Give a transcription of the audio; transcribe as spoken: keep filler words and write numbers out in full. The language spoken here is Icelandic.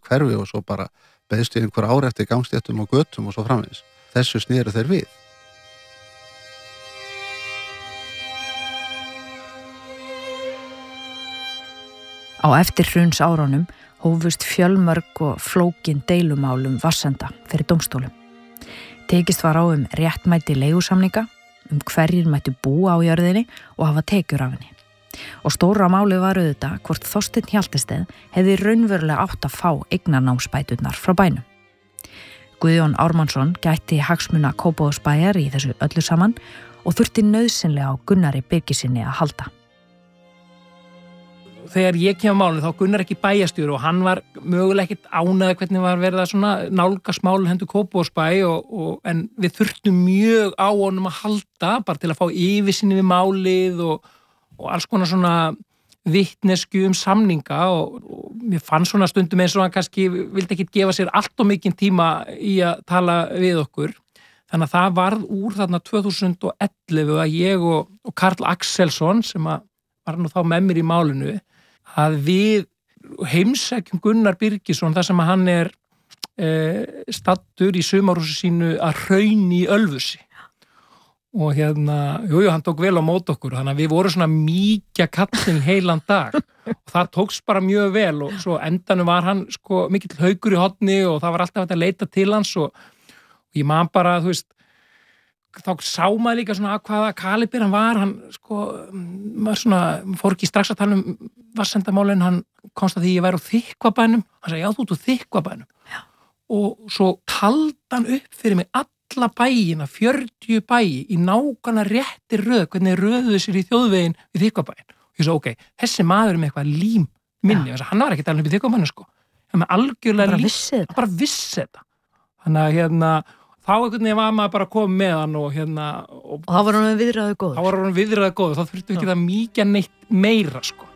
hverfi og svo bara beðst í einhver ár eftir gangstéttum og götum og svo framvegis. Þessu snéru þeir við. Á eftirhruns árunum hófust fjölmörg og flókin deilumálum Vatnsenda fyrir dómstólum. Tekist var á um réttmæti leigusamninga, um hverjir mættu búa á jörðinni og hafa tekjur af henni. Og stóra málið var auðvitað hvort Þorsteinn Hjaltested hefði raunverulega átt að fá eignarnámsbæturnar frá bænum. Guðjón Ármannsson gætti hagsmuna Kópavogsbæjar í þessu öllu saman og þurfti nauðsynlega á Gunnari Birgissyni að halda. Þegar ég kem á málinu þá Gunnar ekki bæjarstjóri og hann var mögulega ekkert ánægður hvernig var verið að svona nálgast málið hendur Kópavogsbæ og, og, en við þurftum mjög á honum að halda bara til að fá yfirsýn við málið og, og alls konar svona vitnesku um samninga og, og mér fann svona stundum eins og hann kannski vildi ekki gefa sér allt of mikinn tíma í að tala við okkur. Þannig að það varð úr þarna tvö þúsund og ellefu að ég og, og Karl Axelsson sem að var nú þá með mér í málinu að við heimsækjum Gunnar Birgisson þar sem að hann er e, staddur í sumarhúsi sínu að Hrauni í Ölfusi og hérna, jú, jú, hann tók vel á mót okkur þannig að við vorum svona mýkja kallin heilan dag og það tókst bara mjög vel og svo endanum var hann sko mikill haukur í horni og það var alltaf hægt að leita til hans og, og ég man bara, þú veist þá sá maður líka svona að hvaða kalibir hann var, hann sko maður svona, fór ekki strax að tala um Vatnsendamálin, hann komst að því ég væri á Þykkvabænum, hann sagði já þú ert á Þykkvabænum og svo taldi hann upp fyrir mig alla bæina, fjörutíu bæi í nákvæmlega rétti röð, hvernig röðuðu sér í þjóðveginn við Þykkvabæn og ég svo ok, þessi maður er með eitthvað lím minni, ja. Hann var ekki að tala upp í Þykkvabænum sko, hann með algjörlega lím, hann bara vissi þetta þannig að hérna þá einhvern veginn var maður bara að koma með hann og hérna... Og, og þá var hann viðræðu góður. Þá var hann viðræðu góður, þá þurfti ekki það mikið neitt meira, sko.